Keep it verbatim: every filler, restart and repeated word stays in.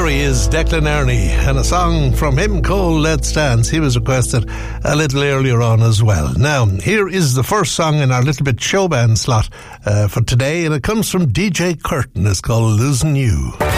Here he is, Declan Ernie, and a song from him called Let's Dance. He was requested a little earlier on as well. Now, here is the first song in our little bit showband slot uh, for today, and it comes from D J Curtin. It's called Losing You.